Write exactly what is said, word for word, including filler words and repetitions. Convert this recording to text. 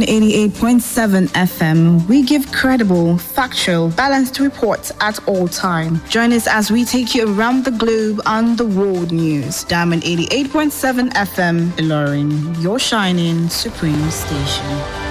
Diamond eighty-eight point seven F M. We give credible, factual, balanced reports at all time. Join us as we take you around the globe on the world news. Diamond eighty-eight point seven F M, Ilorin, your shining supreme station.